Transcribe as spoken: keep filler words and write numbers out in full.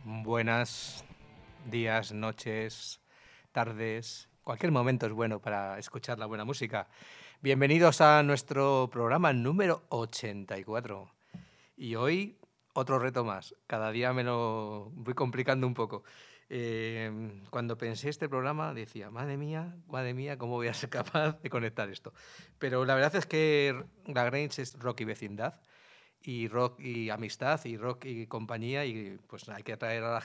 Buenas días, noches, tardes. Cualquier momento es bueno para escuchar la buena música. Bienvenidos a nuestro programa número ochenta y cuatro. Y hoy otro reto más. Cada día me lo voy complicando un poco. Eh, cuando pensé este programa decía, madre mía, madre mía, ¿cómo voy a ser capaz de conectar esto? Pero la verdad es que La Grange es rock y vecindad, y rock y amistad, y rock y compañía, y pues hay que atraer a la